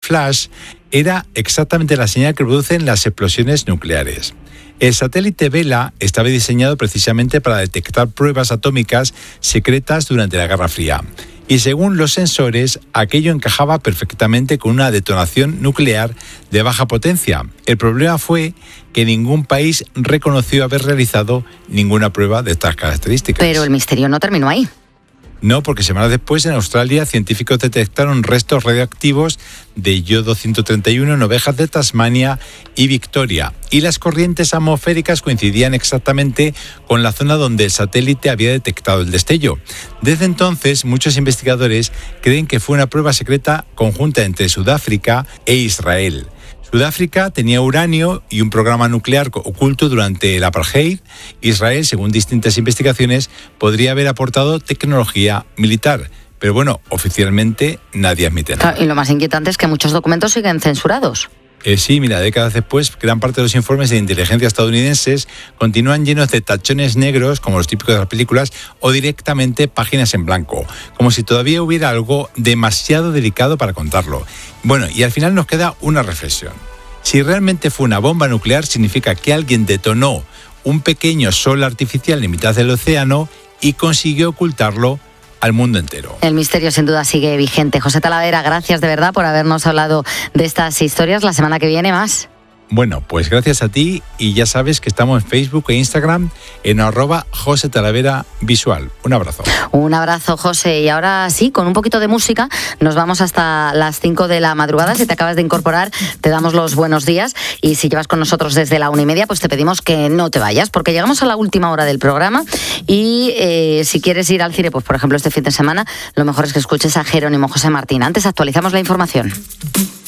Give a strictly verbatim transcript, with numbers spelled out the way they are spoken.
flash era exactamente la señal que producen las explosiones nucleares. El satélite Vela estaba diseñado precisamente para detectar pruebas atómicas secretas durante la Guerra Fría. Y según los sensores, aquello encajaba perfectamente con una detonación nuclear de baja potencia. El problema fue que ningún país reconoció haber realizado ninguna prueba de estas características. Pero el misterio no terminó ahí. No, porque semanas después en Australia científicos detectaron restos radioactivos de yodo ciento treinta y uno en ovejas de Tasmania y Victoria. Y las corrientes atmosféricas coincidían exactamente con la zona donde el satélite había detectado el destello. Desde entonces, muchos investigadores creen que fue una prueba secreta conjunta entre Sudáfrica e Israel. Sudáfrica tenía uranio y un programa nuclear oculto durante el apartheid. Israel, según distintas investigaciones, podría haber aportado tecnología militar. Pero bueno, oficialmente nadie admite nada. Claro, y lo más inquietante es que muchos documentos siguen censurados. Eh, sí, mira, décadas después, gran parte de los informes de inteligencia estadounidenses continúan llenos de tachones negros, como los típicos de las películas, o directamente páginas en blanco, como si todavía hubiera algo demasiado delicado para contarlo. Bueno, y al final nos queda una reflexión. Si realmente fue una bomba nuclear, significa que alguien detonó un pequeño sol artificial en mitad del océano y consiguió ocultarlo al mundo entero. El misterio sin duda sigue vigente. José Talavera, gracias de verdad por habernos hablado de estas historias. La semana que viene más. Bueno, pues gracias a ti y ya sabes que estamos en Facebook e Instagram en arroba José Talavera Visual. Un abrazo. Un abrazo, José. Y ahora sí, con un poquito de música, nos vamos hasta las cinco de la madrugada. Si te acabas de incorporar, te damos los buenos días. Y si llevas con nosotros desde la una y media, pues te pedimos que no te vayas, porque llegamos a la última hora del programa. Y eh, si quieres ir al cine, pues por ejemplo este fin de semana, lo mejor es que escuches a Jerónimo José Martín. Antes actualizamos la información.